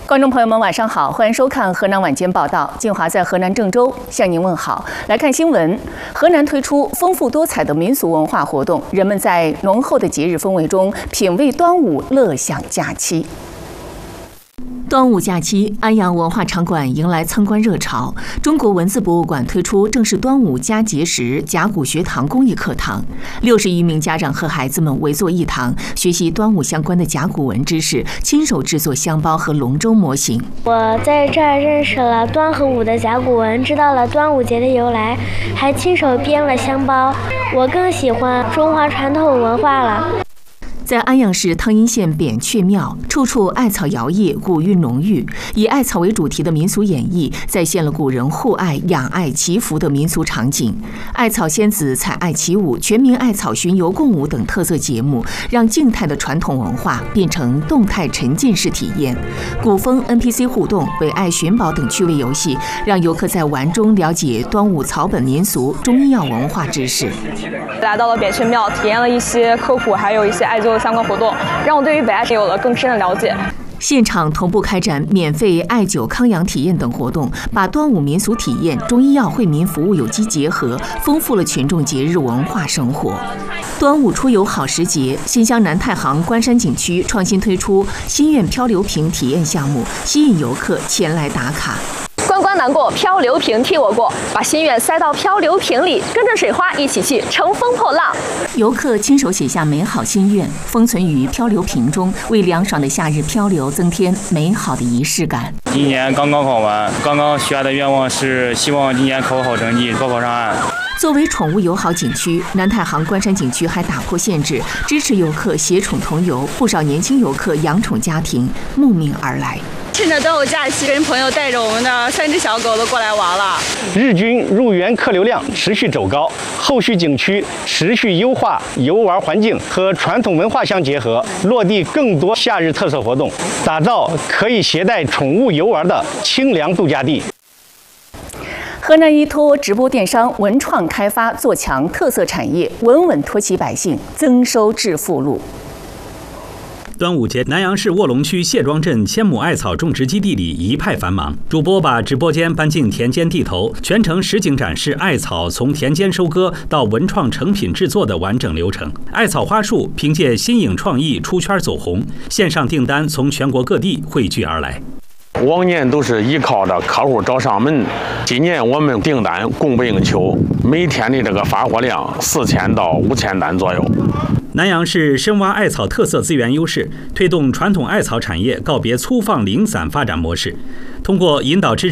观众朋友们，晚上好，欢迎收看河南晚间报道。静华在河南郑州向您问好。来看新闻：河南推出丰富多彩的民俗文化活动，人们在浓厚的节日氛围中品味端午，乐享假期。 端午假期，安阳文化场馆迎来参观热潮。中国文字博物馆推出正是端午佳节时甲骨学堂公益课堂，60余名家长和孩子们围坐一堂，学习端午相关的甲骨文知识，亲手制作香包和龙舟模型。 我在这儿认识了端和午的甲骨文，知道了端午节的由来，还亲手编了香包。我更喜欢中华传统文化了。 在安阳市汤阴县扁鹊庙，处处艾草摇曳，古韵浓郁。以艾草为主题的民俗演绎，再现了古人互爱、养艾、祈福的民俗场景。艾草仙子采艾起舞、全民艾草巡游共舞等特色节目，让静态的传统文化变成动态沉浸式体验。古风 NPC 互动、伪艾寻宝等趣味游戏，让游客在玩中了解端午草本民俗、中医药文化知识。 来到了扁鹊庙，体验了一些科普，还有一些艾灸的相关活动，让我对于伪艾有了更深的了解。 现场同步开展免费艾灸康养体验等活动，把端午民俗体验、中医药惠民服务有机结合，丰富了群众节日文化生活。端午出游好时节，新乡南太行关山景区创新推出心愿漂流瓶体验项目，吸引游客前来打卡。 关关难过，漂流瓶替我过。把心愿塞到漂流瓶里，跟着水花一起去乘风破浪。 游客亲手写下美好心愿，封存于漂流瓶中，为凉爽的夏日漂流增添美好的仪式感。 今年刚高考完，刚刚许下的愿望是希望今年考好成绩，高考上岸。 作为宠物友好景区，南太行关山景区还打破限制，支持游客携宠同游。不少年轻游客养宠家庭慕名而来。 趁着端午假期，跟朋友带着我们的3只小狗都过来玩了。 日均入园客流量持续走高，后续景区持续优化游玩环境和传统文化相结合，落地更多夏日特色活动，打造可以携带宠物游玩的清凉度假地。 河南依托直播电商文创开发，做强特色产业，稳稳托起百姓，增收致富路。 端午节，南阳市卧龙区谢庄镇千亩艾草种植基地里一派繁忙。主播把直播间搬进田间地头，全程实景展示艾草从田间收割到文创成品制作的完整流程。艾草花束凭借新颖创意出圈走红，线上订单从全国各地汇聚而来。 往年都是依靠着客户找上门，今年我们订单供不应求，每天的这个发货量4000到5000单左右。 南阳市深挖艾草特色资源优势，推动传统艾草产业告别粗放零散发展模式，通过引导支持